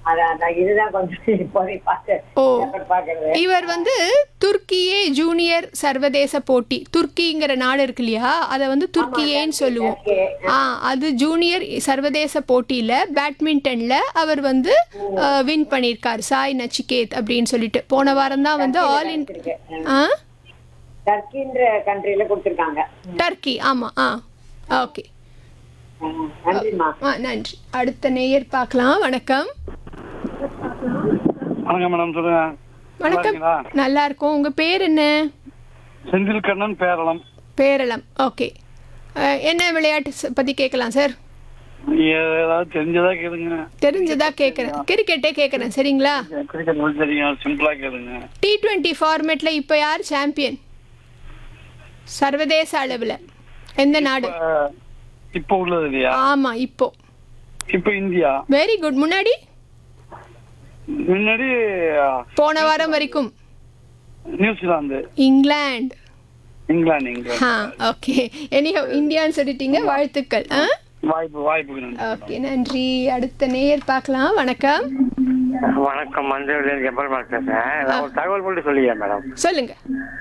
அதான் இதுதான் கொஞ்சம் இப்போதைக்கு ஓ. பாக்குறது. இவர் வந்து துர்க்கியே ஜூனியர் சர்வதேச போட்டி, துர்க்கிங்கிற நாடு இருக்கு இல்லையா, அதை வந்து துர்க்கியேன்னு சொல்லுவோம். அது ஜூனியர் சர்வதேச போட்டியில பேட்மிண்டன்ல அவர் வந்து வின் பண்ணியிருக்கார், சாய் நச்சிகேத் அப்படின்னு சொல்லிட்டு. போன வாரம் தான் வந்து ஆல் இன் டர்க்கின்ற கண்ட்ரில கொடுத்திருக்காங்க. டர்க்கி, ஆமா. ஓகே, நன்றிமா. நன்றி. அடுத்த நேயர் பார்க்கலாம். வணக்கம். வணக்கம் மேடம், சொல்லுங்க. வணக்கம். நல்லா இருக்கும். உங்க பேர் என்ன? செந்தில் கண்ணன், பேரளம். பேரளம். ஓகே, என்ன விளையாட்டு பத்தி கேட்கலாம் சார்? ஏதாவது தெரிஞ்சதா கேளுங்க. தெரிஞ்சதா கேட்குறேன், கிரிக்கெட்டே கேட்குறேன். சரிங்களா? கிரிக்கெட் தெரியும், சிம்பிளா கேளுங்க. T20 ஃபார்மேட்ல இப்போ யார் சாம்பியன் சர்வதேச அளவில்? எந்த நாடு இப்போ உள்ளது இல்லையா? ஆமா, இப்போ இந்தியா. Very good. முன்னாடி முன்னாடி போன வாரம் வரைக்கும் New Zealand, England. England. Okay, anyhow இந்தியான்னு சொல்லிட்டீங்க. வாழ்த்துக்கள். வாய்ப்பு ஓகே, நன்றி. அடுத்த நேயர் பார்க்கலாம். வணக்கம். வணக்கம், மஞ்சள் ஜெபல் பேசுறேன். ஒரு தகவல் மட்டும் சொல்லியா மேடம்? சொல்லுங்க.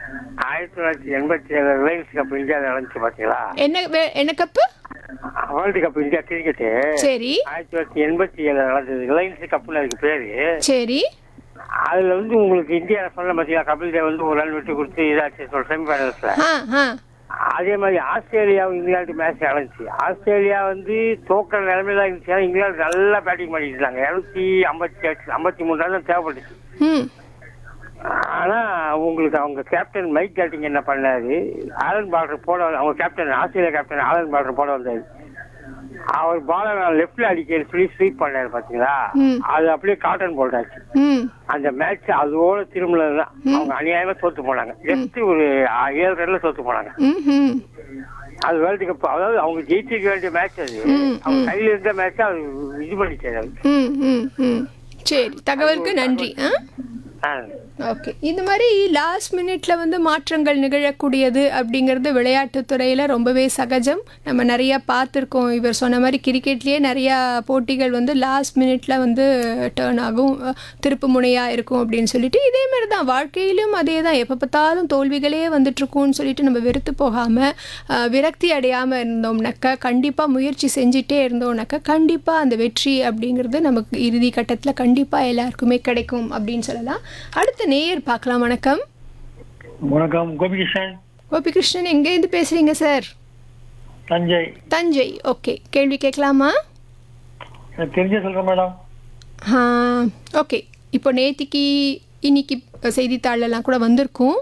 1987 ரிலையன்ஸ் கப் இந்தியாவில் நடந்துச்சு பாத்தீங்களா? என்ன cup? World cup India cricket. சரி. 1987 நடந்தது. ரிலையன்ஸ் கப்னு அதுக்கு பேரு. சரி. அதுல வந்து உங்களுக்கு இந்தியா சொல்ல பாத்தீங்களா, கபில் தேவ் வந்து ஒரு ரன் விட்டு கொடுத்து இதாச்சு செமிஃபைனல்ஸ்ல. அதே மாதிரி ஆஸ்திரேலியாவும் இங்கிலாந்து மேட்ச் நடந்துச்சு. ஆஸ்திரேலியா வந்து தோக்கிற நிலைமையில இருந்துச்சு. இங்கிலாந்து நல்லா பேட்டிங் பண்ணிட்டு இருந்தாங்க. 253 ரன் தேவைப்பட்டுச்சு. ஆனா உங்களுக்கு அவங்க கேப்டன் மைக் கேட்டிங் என்ன பண்ணாரு, ஆலன் பார்டர் போட, அவங்க captain Australia captain Alan border போட வந்தாரு. அவர் பால லெப்ட்ல அடிக்க சொல்லி ஸ்வீப் பண்ணாரு பாத்தீங்களா, அது அப்படியே காட்டன் போல்டாச்சு. அந்த மேட்ச் அதோட திரும்பலதான் அவங்க அநியாயமா தோத்து போனாங்க. ஜஸ்ட் ஒரு 7 ரன்ல தோத்து போனாங்க. அது வேர்ல்டு கப், அதாவது அவங்க ஜெயிச்சிருக்க வேண்டிய மேட்ச். அது அவங்க கையில இருந்த மேட்ச் அது இது பண்ணிட்டாரு. சரி, தகவலுக்கு நன்றி. ஓகே, இது மாதிரி லாஸ்ட் மினிட்ல வந்து மாற்றங்கள் நிகழக்கூடியது அப்படிங்கிறது விளையாட்டுத்துறையில் ரொம்பவே சகஜம். நம்ம நிறையா பார்த்துருக்கோம். இவர் சொன்ன மாதிரி கிரிக்கெட்லேயே நிறையா போட்டிகள் வந்து லாஸ்ட் மினிட்ல வந்து டேர்ன் ஆகும், திருப்பு முனையாக இருக்கும் அப்படின்னு சொல்லிட்டு. இதே மாதிரி தான் வாழ்க்கையிலும் அதே தான். எப்போ பார்த்தாலும் தோல்விகளே வந்துட்டுருக்கும்னு சொல்லிட்டு நம்ம வெறுத்து போகாமல் விரக்தி அடையாமல் இருந்தோம்னாக்கா, கண்டிப்பாக முயற்சி செஞ்சுட்டே இருந்தோம்னாக்கா, கண்டிப்பாக அந்த வெற்றி அப்படிங்கிறது நமக்கு இறுதி கட்டத்தில் கண்டிப்பாக எல்லாருக்குமே கிடைக்கும் அப்படின்னு சொல்லலாம். அடுத்த நேயர் பார்க்கலாம். வணக்கம். வணக்கம், கோபிகிருஷ்ணன். கோபிகிருஷ்ணன், எங்கேருந்து பேசுறீங்க சார்? தஞ்சை. ஓகே, கேள்வி கேட்கலாமா? தெரிஞ்ச சொல்றேன் மேடம். ஓகே, இப்போ நேத்திக்கு இன்னைக்கு செய்தித்தாளெல்லாம் கூட வந்திருக்கும்.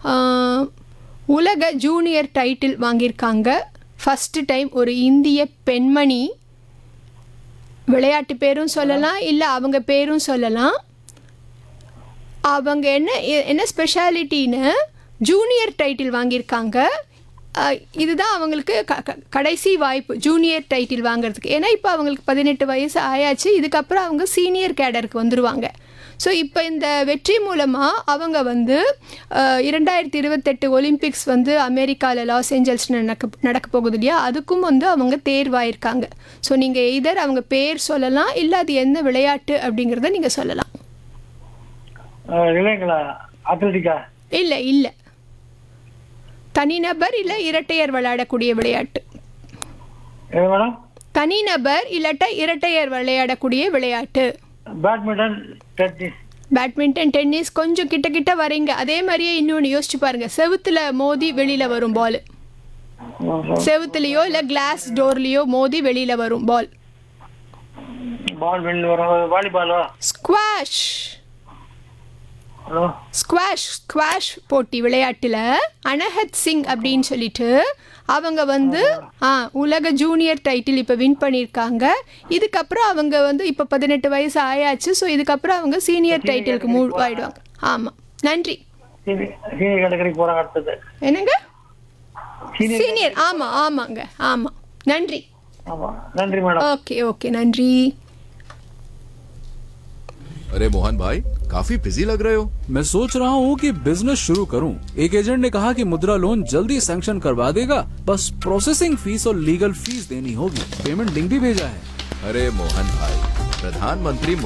உலக ஜூனியர் டைட்டில் வாங்கியிருக்காங்க ஃபஸ்ட்டு டைம் ஒரு இந்திய பெண்மணி. விளையாட்டு பேரும் சொல்லலாம், இல்லை அவங்க பேரும் சொல்லலாம். அவங்க என்ன ஸ்பெஷாலிட்டின்னு ஜூனியர் டைட்டில் வாங்கியிருக்காங்க. இதுதான் அவங்களுக்கு கடைசி வாய்ப்பு ஜூனியர் டைட்டில் வாங்கிறதுக்கு. ஏன்னா இப்போ அவங்களுக்கு 18 வயசு ஆயாச்சு. இதுக்கப்புறம் அவங்க சீனியர் கேடருக்கு வந்துடுவாங்க. ஸோ இப்போ இந்த வெற்றி மூலமாக அவங்க வந்து 2028 ஒலிம்பிக்ஸ் வந்து அமெரிக்காவில் லாஸ் ஏஞ்சல்ஸ் நடக்க போகுது இல்லையா, அதுக்கும் வந்து அவங்க தேர்வாயிருக்காங்க. ஸோ நீங்கள் எய்தர் அவங்க பேர் சொல்லலாம், இல்லை அது என்ன விளையாட்டு அப்படிங்கிறத நீங்கள் சொல்லலாம். இல்லை, தனிநபர் இல்லை இரட்டையர் விளையாடக்கூடிய விளையாட்டு. தனிநபர் இல்லாட்டா இரட்டையர் விளையாடக்கூடிய விளையாட்டு. Badminton, tennis. கொஞ்சம் கிட்ட வரீங்க. அதே மாதிரியே இன்னொன்று யோசிச்சு பாருங்க. செவுத்துல மோதி வெளியில வரும் பால். செவுத்துலயோ இல்லை கிளாஸ் டோர்லயோ மோதி வெளியில வரும் பால். ஸ்குவாஷ். ஸ்குவாஷ் போட்டி விளையாட்டுல அனஹத் சிங் அப்படின்னு சொல்லிட்டு அவங்க வந்து உலக ஜூனியர் டைட்டில் இப்போ வின் பண்ணியிருக்காங்க. இதுக்கப்புறம் அவங்க வந்து இப்போ 18 வயசு ஆயாச்சு. ஸோ இதுக்கப்புறம் அவங்க சீனியர் டைட்டிலுக்கு மூவ் ஆயிடுவாங்க. ஆமாம், நன்றி. என்னங்க சீனியர்? ஆமாங்க. நன்றி. ஓகே, நன்றி. अरे मोहन भाई, काफी बिजी लग रहे हो। मैं सोच रहा हूँ कि बिजनेस शुरू करूँ। एक एजेंट ने कहा कि मुद्रा लोन जल्दी सैंक्शन करवा देगा, बस प्रोसेसिंग फीस और लीगल फीस देनी होगी। पेमेंट लिंक भी भेजा है। अरे मोहन भाई, प्रधानमंत्री